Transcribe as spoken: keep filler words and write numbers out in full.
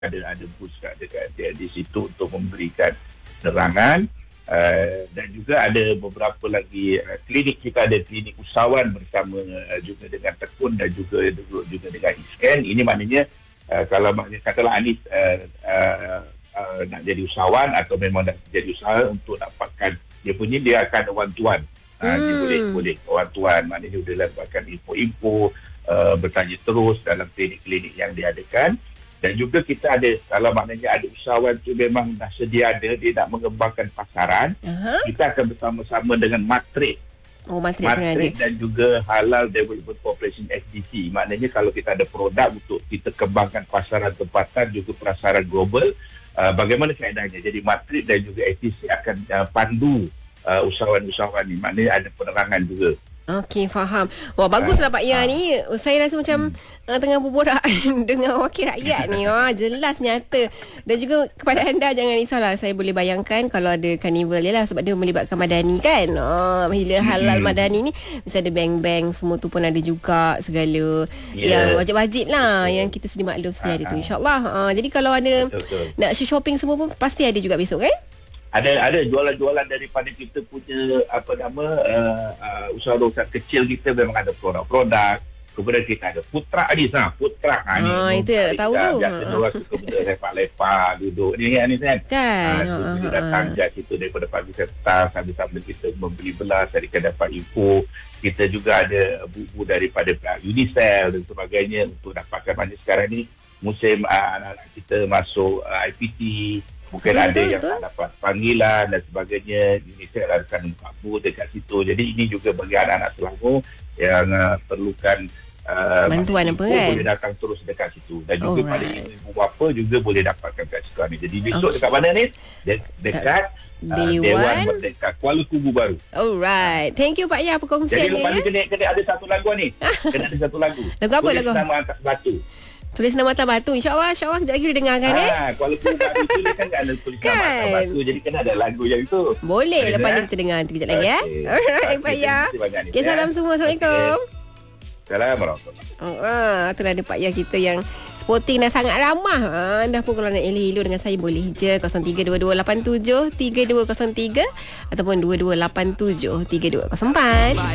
ada ada bus kat dekat di, di situ untuk memberikan penerangan. Uh, dan juga ada beberapa lagi uh, klinik. Kita ada klinik usahawan bersama uh, juga dengan Tekun dan juga juga, juga dengan Iskan. Ini maknanya uh, kalau maknanya katalah Anis uh, uh, uh, nak jadi usahawan atau memang nak jadi usahawan untuk dapatkan dia punya, dia akan one-to-one. Uh, hmm. Dia boleh boleh one-to-one, maknanya dia dapatkan info-info, uh, bertanya terus dalam klinik-klinik yang diadakan. Dan juga kita ada, kalau maknanya ada usahawan tu memang dah sedia ada, dia nak mengembangkan pasaran, uh-huh. kita akan bersama-sama dengan Matrix. Oh, Matrix, Matrix dan juga Halal Development Corporation S D C. Maknanya kalau kita ada produk untuk kita kembangkan pasaran tempatan, juga pasaran global, uh, bagaimana kaedahnya. Jadi Matrix dan juga S D C akan uh, pandu uh, usahawan-usahawan ni. Maknanya ada penerangan juga. Okey, faham. Wah, baguslah Pak Ya ni. Saya rasa macam hmm. uh, tengah berborak dengan wakil rakyat ni. Wah, jelas, nyata. Dan juga kepada anda, jangan risaulah. Saya boleh bayangkan kalau ada karnival je lah, sebab dia melibatkan Madani kan. Oh, bila halal hmm. Madani ni, mesti ada bank-bank, semua tu pun ada juga segala yeah. yang wajib-wajib lah. Betul. Yang kita sedia maklum sedia ada tu, insyaAllah. Uh, jadi kalau ada betul, betul. nak shopping semua pun pasti ada juga besok kan? Ada ada jualan-jualan daripada kita punya apa nama uh, uh, usaha-usaha kecil kita, memang ada produk-produk. Kemudian kita ada food truck ni, ha, food truck ha, ah, ni. Itu yang tak tahu tu. Biasa ha. orang suka benda lepak-lepak duduk ni kan ni kan. Kan. Ha, so, kita ha, datang ha. situ daripada pagi petang, sambil-sambil kita membeli belah, tadi kita dapat info. Kita juga ada buku daripada UNICEF dan sebagainya untuk dapatkan banyak. Sekarang ni musim uh, anak-anak kita masuk uh, I P T. Mungkin betul, ada betul, yang betul. tak dapat panggilan dan sebagainya. UNICEF akan buka booth dekat situ. Jadi ini juga bagi anak-anak Selangor yang uh, perlukan uh, bantuan apa kan, boleh datang terus dekat situ. Dan juga Alright. pada ibu bapa juga boleh dapatkan kat sekolah ni. Jadi besok okay. dekat mana ni? De- dekat uh, Dewan, Dewan Merdeka Kuala Kubu Baru. Alright. Thank you Pak Ya perkongsiannya. Jadi lepas ya? ni kena, kena ada satu lagu ni. Kena ada satu lagu. Lagu apa lagu? Nama Atas Batu. Tulis nama Atas Batu. InsyaAllah, insyaAllah sekejap lagi dia dengarkan eh. Ah, Kuala Kubu Baru tu dia kan ada tulis nama Atas Batu. Jadi kena ada lagu yang itu. Boleh, Boleh lepas kan? ni kita dengar nanti kejap lagi ya. Okay. Alright Okay, Pak Ya. Okay, salam ya. semua. Assalamualaikum. Okay. Assalamualaikum. Oh, ah, tu ada Pak Ya kita yang sporting dan sangat ramah. Ah, anda pun kalau nak elok-elok dengan saya boleh je kosong tiga dua dua lapan tujuh tiga dua kosong tiga ataupun dua dua lapan tujuh tiga dua kosong empat.